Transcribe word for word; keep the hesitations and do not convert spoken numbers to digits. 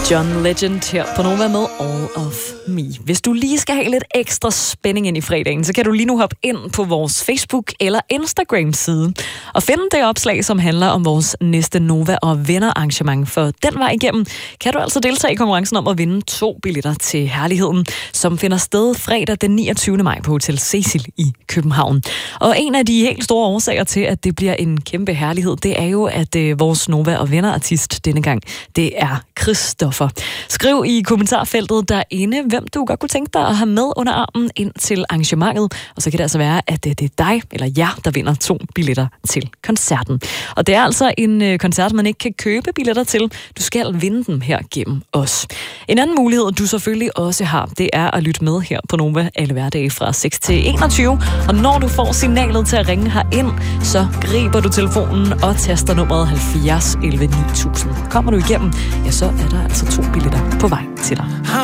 John Legend her på Nova med All of Me. Hvis du lige skal have lidt ekstra spænding ind i fredagen, så kan du lige nu hoppe ind på vores Facebook- eller Instagram-side og finde det opslag, som handler om vores næste Nova og Venner arrangement. For den vej igennem kan du altså deltage i konkurrencen om at vinde to billetter til Herligheden, som finder sted fredag den niogtyvende maj på Hotel Cecil i København. Og en af de helt store årsager til, at det bliver en kæmpe herlighed, det er jo, at øh, vores Nova og Venner-artist denne gang, det er Christoffer. Skriv i kommentarfeltet derinde, hvem du godt kunne tænke dig at have med under armen ind til arrangementet, og så kan det altså være, at det er dig eller jer, der vinder to billetter til koncerten. Og det er altså en koncert, man ikke kan købe billetter til. Du skal vinde dem her gennem os. En anden mulighed, du selvfølgelig også har, det er at lytte med her på Nova alle hverdage fra seks til enogtyve, og når du får signalet til at ringe herind, så griber du telefonen og taster nummeret halvfjerds elleve ni tusind. Kommer du igennem, ja, så er der altså to billetter på vej til dig.